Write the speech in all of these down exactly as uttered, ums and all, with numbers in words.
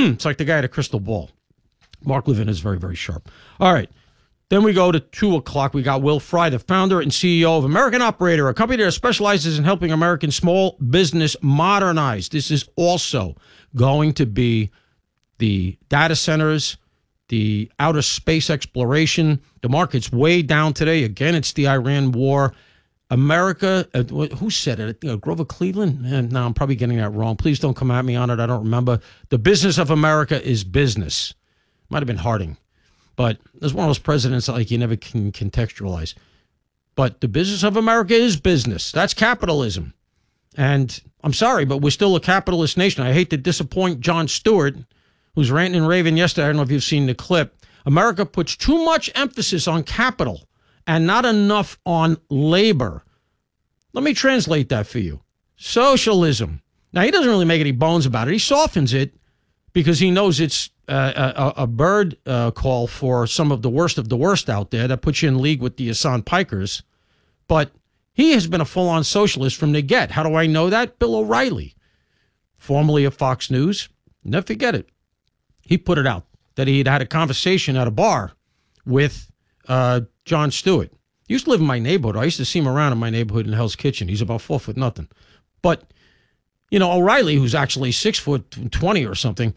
It's like the guy at a crystal ball. Mark Levin is very, very sharp. All right. Then we go to two o'clock. We got Will Fry, the founder and C E O of American Operator, a company that specializes in helping American small business modernize. This is also going to be the data centers, the outer space exploration. The market's way down today. Again, it's the Iran war. America, uh, who said it? Uh, Grover Cleveland? Uh, no, I'm probably getting that wrong. Please don't come at me on it. I don't remember. The business of America is business. Might have been Harding. But there's one of those presidents that like you never can contextualize. But the business of America is business. That's capitalism. And I'm sorry, but we're still a capitalist nation. I hate to disappoint Jon Stewart, who's ranting and raving yesterday. I don't know if you've seen the clip. America puts too much emphasis on capital and not enough on labor. Let me translate that for you. Socialism. Now, he doesn't really make any bones about it. He softens it because he knows it's uh, a, a bird uh, call for some of the worst of the worst out there that puts you in league with the Hassan Pikers. But he has been a full-on socialist from the get. How do I know that? Bill O'Reilly, formerly of Fox News. Never forget it. He put it out that he'd had a conversation at a bar with uh, Jon Stewart. He used to live in my neighborhood. I used to see him around in my neighborhood in Hell's Kitchen. He's about four foot nothing. But, you know, O'Reilly, who's actually six foot twenty or something,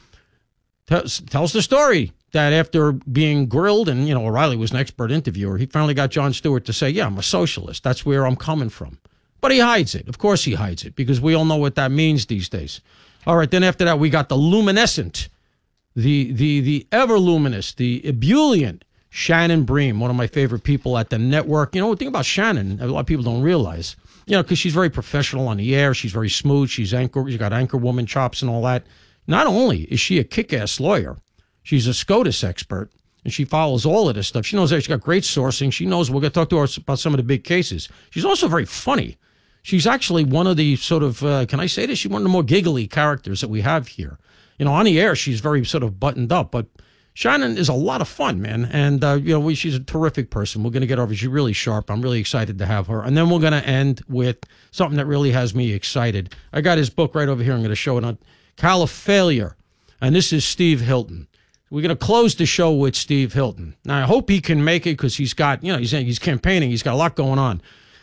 t- tells the story that after being grilled, and, you know, O'Reilly was an expert interviewer, he finally got Jon Stewart to say, yeah, I'm a socialist. That's where I'm coming from. But he hides it. Of course he hides it, because we all know what that means these days. All right, then after that, we got the luminescent, the the the ever-luminous, the ebullient Shannon Bream, one of my favorite people at the network. You know, the thing about Shannon, a lot of people don't realize, you know, because she's very professional on the air. She's very smooth. She's anchor. She's got anchor woman chops and all that. Not only is she a kick-ass lawyer, she's a SCOTUS expert, and she follows all of this stuff. She knows that. She's got great sourcing. She knows. We're going to talk to her about some of the big cases. She's also very funny. She's actually one of the sort of, uh, can I say this? She's one of the more giggly characters that we have here. You know, on the air, she's very sort of buttoned up, but Shannon is a lot of fun, man. And, uh, you know, we, she's a terrific person. We're going to get over. She's really sharp. I'm really excited to have her. And then we're going to end with something that really has me excited. I got his book right over here. I'm going to show it on Califailure. And this is Steve Hilton. We're going to close the show with Steve Hilton. Now, I hope he can make it because he's got, you know, he's, he's campaigning. He's got a lot going on.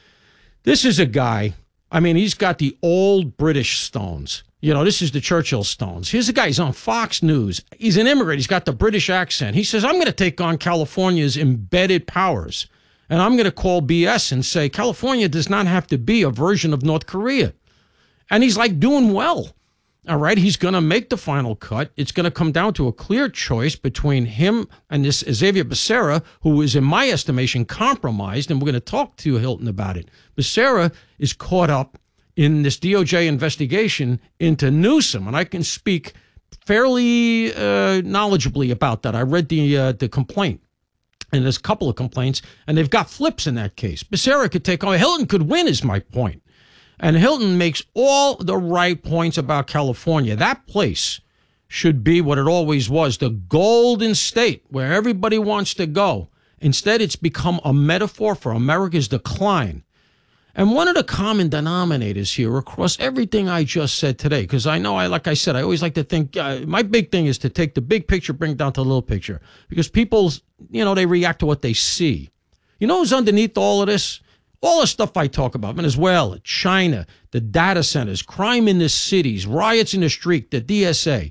This is a guy, I mean, he's got the old British Stones. You know, this is the Churchill Stones. Here's a guy, he's on Fox News. He's an immigrant. He's got the British accent. He says, I'm going to take on California's embedded powers, and I'm going to call B S and say, California does not have to be a version of North Korea. And he's like doing well. All right, he's going to make the final cut. It's going to come down to a clear choice between him and this Xavier Becerra, who is, in my estimation, compromised, and we're going to talk to Hilton about it. Becerra is caught up in this D O J investigation into Newsom, and I can speak fairly uh, knowledgeably about that. I read the uh, the complaint, and there's a couple of complaints, and they've got flips in that case. Becerra could take on, Hilton could win, is my point. And Hilton makes all the right points about California. That place should be what it always was, the Golden State, where everybody wants to go. Instead, it's become a metaphor for America's decline. And one of the common denominators here across everything I just said today, because I know, I like I said, I always like to think, uh, my big thing is to take the big picture, bring it down to the little picture. Because people, you know, they react to what they see. You know who's underneath all of this? All the stuff I talk about, Venezuela, China, the data centers, crime in the cities, riots in the street, the D S A.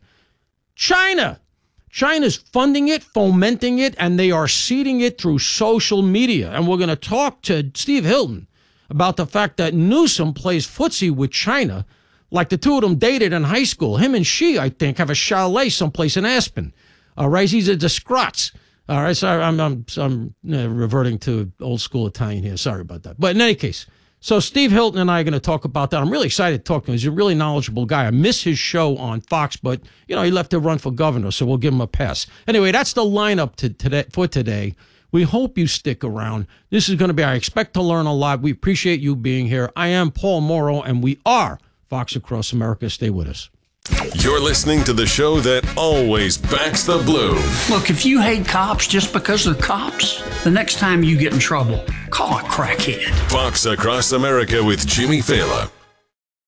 China. China's funding it, fomenting it, and they are seeding it through social media. And we're going to talk to Steve Hilton about the fact that Newsom plays footsie with China like the two of them dated in high school. Him and she, I think, have a chalet someplace in Aspen. All right, he's a disgrace. All right, sorry, I'm I'm, I'm uh, reverting to old school Italian here. Sorry about that. But in any case, so Steve Hilton and I are going to talk about that. I'm really excited to talk to him. He's a really knowledgeable guy. I miss his show on Fox, but, you know, he left to run for governor, so we'll give him a pass. Anyway, that's the lineup to today for today. We hope you stick around. This is going to be, I expect to learn a lot. We appreciate you being here. I am Paul Mauro, and we are Fox Across America. Stay with us. You're listening to the show that always backs the blue. Look, if you hate cops just because they're cops, the next time you get in trouble, call a crackhead. Fox Across America with Jimmy Fallon.